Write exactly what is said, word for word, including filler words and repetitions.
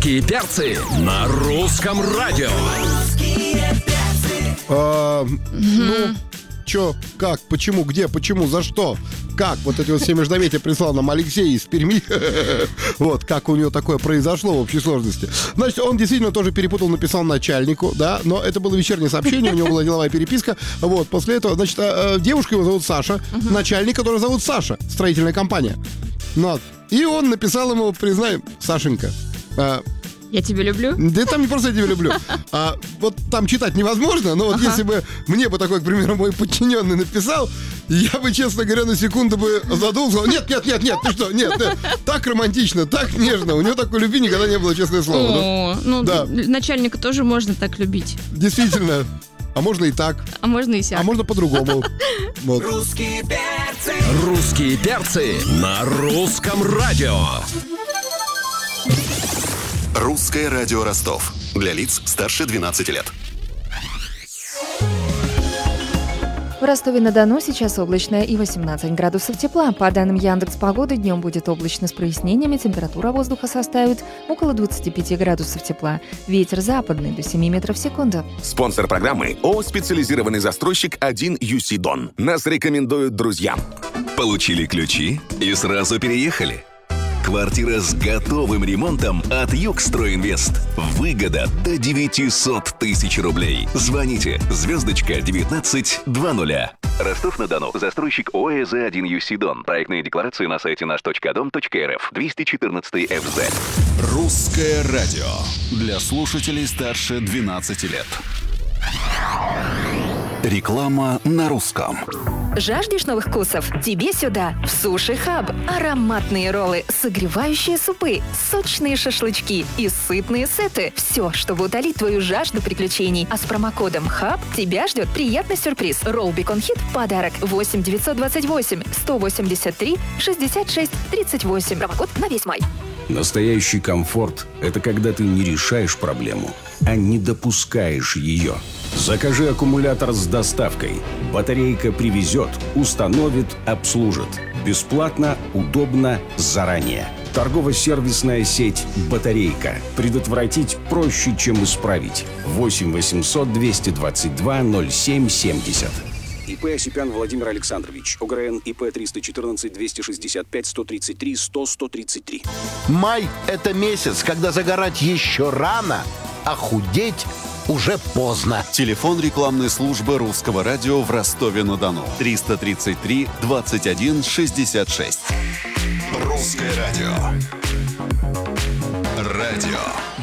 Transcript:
Русские перцы на русском радио. А, ну, чё, как, почему, где, почему, за что? Как? Вот эти вот все междометия прислал нам Алексей из Перми. Вот, как у него такое произошло в общей сложности. Значит, он действительно тоже перепутал, написал начальнику, да, но это было вечернее сообщение, у него была деловая переписка. Вот, после этого, значит, девушка его зовут Саша, начальник, который зовут Саша, строительная компания. Ну, и он написал ему, признай, Сашенька, я тебя люблю? Да там не просто я тебя люблю. А, вот там читать невозможно, но вот ага. если бы мне бы такой, к примеру, мой подчиненный написал, я бы, честно говоря, на секунду бы задумался. Нет, нет, нет, нет, ты что, нет, нет, так романтично, так нежно. У него такой любви никогда не было, честное слово. О, ну, да. Начальника тоже можно так любить. Действительно. А можно и так. А можно и сяк. А можно по-другому. Вот. Русские перцы. Русские перцы на русском радио. Русское радио Ростов. Для лиц старше двенадцати лет. В Ростове-на-Дону сейчас облачно и восемнадцать градусов тепла. По данным Яндекс.Погоды, днем будет облачно с прояснениями, температура воздуха составит около двадцати пяти градусов тепла. Ветер западный до семи метров в секунду. Спонсор программы ООО «Специализированный застройщик один ю си Дон». Нас рекомендуют друзьям. Получили ключи и сразу переехали? Квартира с готовым ремонтом от Югстройинвест. Выгода до девятьсот тысяч рублей. Звоните. Звездочка девятнадцать двадцать. Ростов-на-Дону. Застройщик ООО «З один ю си Дон». Проектные декларации на сайте наш точка дом точка эр эф. двести четырнадцатый эф зет. Русское радио. Для слушателей старше двенадцати лет. Реклама на русском. Жаждешь новых вкусов? Тебе сюда, в Суши Хаб. Ароматные роллы, согревающие супы, сочные шашлычки и сытные сеты. Все, чтобы утолить твою жажду приключений. А с промокодом ХАБ тебя ждет приятный сюрприз. Ролл Бекон Хит в подарок. восемь девятьсот двадцать восемь сто восемьдесят три шестьдесят шесть тридцать восемь. Промокод на весь май. Настоящий комфорт – это когда ты не решаешь проблему, а не допускаешь ее. Закажи аккумулятор с доставкой. Батарейка привезет, установит, обслужит. Бесплатно, удобно, заранее. Торгово-сервисная сеть «Батарейка». Предотвратить проще, чем исправить. восемь восемьсот двести двадцать два ноль семь семьдесят. ИП Осипян Владимир Александрович. ОГРН ИП триста четырнадцать двести шестьдесят пять сто тридцать три сто сто тридцать три. Май – это месяц, когда загорать еще рано, а худеть уже поздно. Телефон рекламной службы Русского радио в Ростове-на-Дону. триста тридцать три двадцать один шестьдесят шесть. Русское радио. Радио